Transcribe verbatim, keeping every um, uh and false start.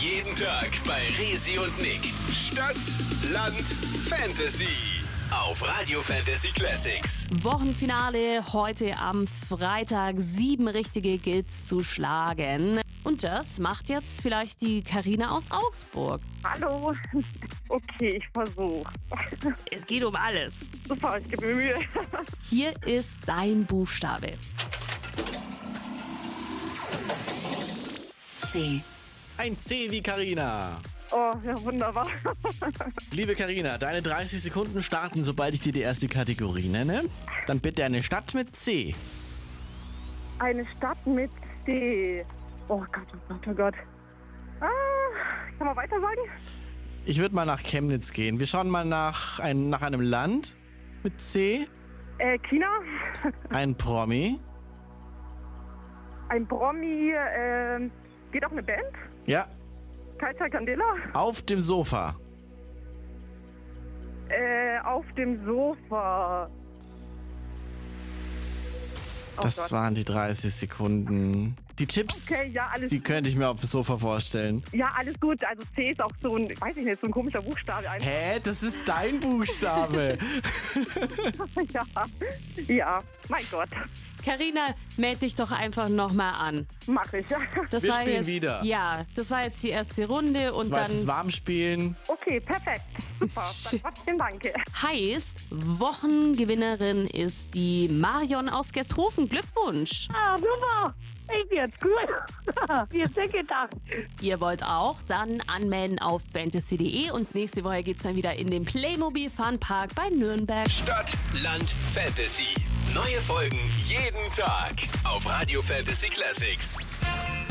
Jeden Tag bei Resi und Nick. Stadt, Land, Fantasy. Auf Radio Fantasy Classics. Wochenfinale heute am Freitag. Sieben richtige gilt's zu schlagen. Und das macht jetzt vielleicht die Karina aus Augsburg. Hallo. Okay, ich versuche. Es geht um alles. Super, ich gebe mir Mühe. Hier ist dein Buchstabe. C. Ein C wie Karina. Oh, ja, wunderbar. Liebe Karina, deine dreißig Sekunden starten, sobald ich dir die erste Kategorie nenne. Dann bitte eine Stadt mit C. Eine Stadt mit C. Oh Gott, oh Gott, oh Gott. Ah, kann man weiter sagen? Ich würde mal nach Chemnitz gehen. Wir schauen mal nach, ein, nach einem Land mit C. Äh, China. Ein Promi. Ein Promi. Äh, geht auch eine Band? Ja. Kaiser Candela. Auf dem Sofa. Äh, auf dem Sofa. Oh Das Gott. waren die dreißig Sekunden. Die Tipps, Okay, ja, alles die könnte ich mir auf dem Sofa vorstellen. Ja, alles gut. Also C ist auch so ein, weiß ich nicht, so ein komischer Buchstabe. Einfach. Hä? Das ist dein Buchstabe. Ja, ja, mein Gott. Karina, meld dich doch einfach nochmal an. Mach ich. Das Wir war spielen jetzt, wieder. Ja, das war jetzt die erste Runde und Das war jetzt das dann Warmspielen. Okay, perfekt. Super. Dann trotzdem danke. heißt, Wochengewinnerin ist die Marion aus Gersthofen. Glückwunsch! Ah, super. Ich bin jetzt gut. Wie hast du gedacht? Ihr wollt auch? Dann anmelden auf fantasy punkt de und nächste Woche geht's dann wieder in den Playmobil Fun Park bei Nürnberg. Stadt, Land, Fantasy. Neue Folgen jeden Tag auf Radio Fantasy Classics.